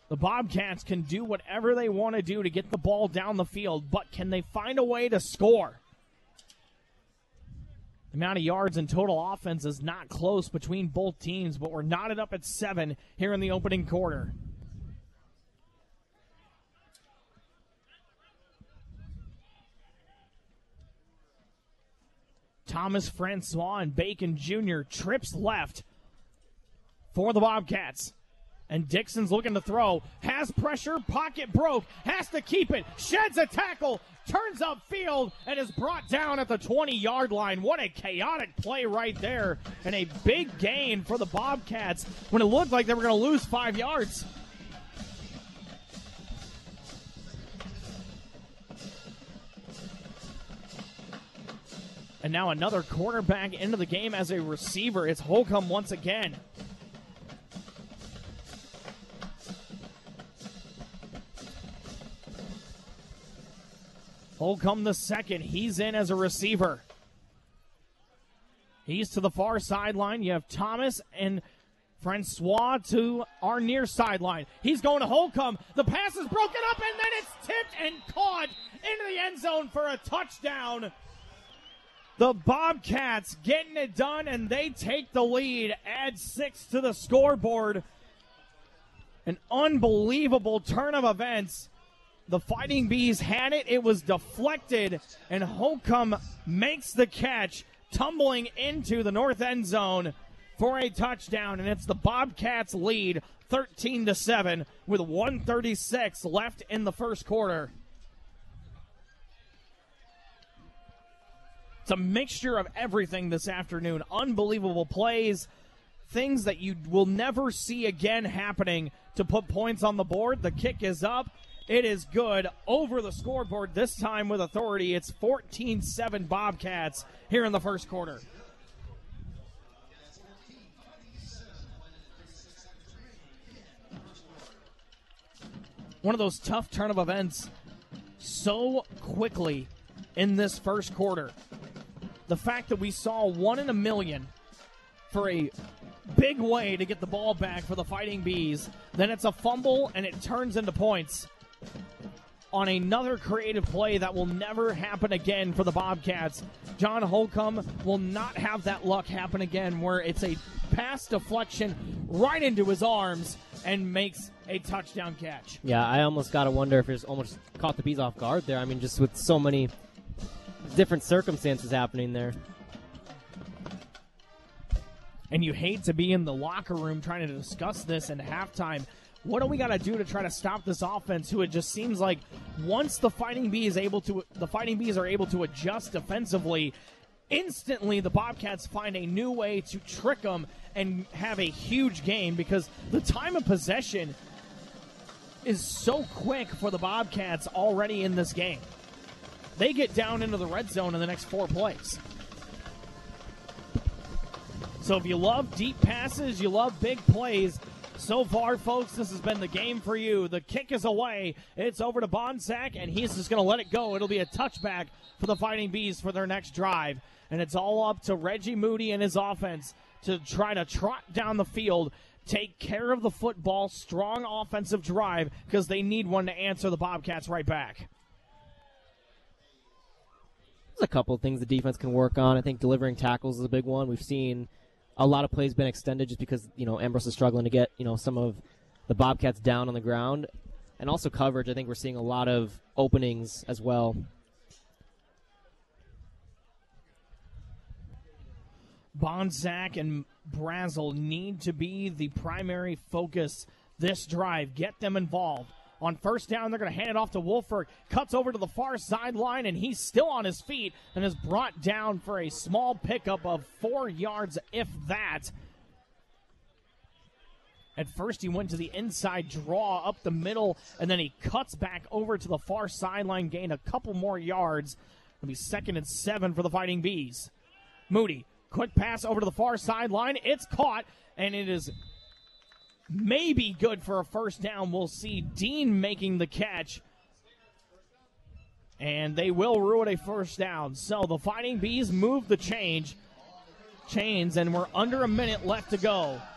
The Bobcats can do whatever they want to do to get the ball down the field, but can they find a way to score? The amount of yards in total offense is not close between both teams, but we're knotted up at 7 here in the opening quarter. Thomas Francois and Bacon Jr. trips left for the Bobcats. And Dixon's looking to throw. Has pressure, pocket broke, has to keep it, sheds a tackle, turns upfield, and is brought down at the 20-yard line. What a chaotic play right there. And a big gain for the Bobcats when it looked like they were going to lose 5 yards. And now another quarterback into the game as a receiver. It's Holcomb once again. Holcomb the second. He's in as a receiver. He's to the far sideline. You have Thomas and Francois to our near sideline. He's going to Holcomb. The pass is broken up, and then it's tipped and caught into the end zone for a touchdown. The Bobcats getting it done, and they take the lead, add 6 to the scoreboard. An unbelievable turn of events. The Fighting Bees had it. It was deflected, and Holcomb makes the catch, tumbling into the north end zone for a touchdown, and it's the Bobcats lead 13-7 with 1:36 left in the first quarter. It's a mixture of everything this afternoon. Unbelievable plays, things that you will never see again happening to put points on the board. The kick is up. It is good over the scoreboard, this time with authority. It's 14-7 Bobcats here in the first quarter. One of those tough turn of events so quickly in this first quarter. The fact that we saw 1 in a million for a big way to get the ball back for the Fighting Bees. Then it's a fumble, and it turns into points on another creative play that will never happen again for the Bobcats. John Holcomb will not have that luck happen again, where it's a pass deflection right into his arms and makes a touchdown catch. Yeah, I almost got to wonder if it's almost caught the Bees off guard there. I mean, just with so many different circumstances happening there. And you hate to be in the locker room trying to discuss this in halftime. What do we got to do to try to stop this offense, who it just seems like once the Fighting Bees are able to adjust defensively, instantly the Bobcats find a new way to trick them and have a huge game, because the time of possession is so quick for the Bobcats already in this game. They get down into the red zone in the next 4 plays. So if you love deep passes, you love big plays, so far, folks, this has been the game for you. The kick is away. It's over to Bonsack, and he's just going to let it go. It'll be a touchback for the Fighting Bees for their next drive. And it's all up to Reggie Moody and his offense to try to trot down the field, take care of the football, strong offensive drive, because they need one to answer the Bobcats right back. There's a couple of things the defense can work on. I think delivering tackles is a big one. We've seen a lot of plays been extended just because, Ambrose is struggling to get, some of the Bobcats down on the ground. And also coverage. I think we're seeing a lot of openings as well. Bonsack and Brazel need to be the primary focus this drive. Get them involved. On first down, they're going to hand it off to Wolford. Cuts over to the far sideline, and he's still on his feet and is brought down for a small pickup of 4 yards, if that. At first, he went to the inside draw up the middle, and then he cuts back over to the far sideline, gained a couple more yards. It'll be 2nd and 7 for the Fighting Bees. Moody, quick pass over to the far sideline. It's caught, and it is maybe good for a first down. We'll see Dean making the catch, and they will rule it a first down. So the Fighting Bees move the chains, and we're under a minute left to go.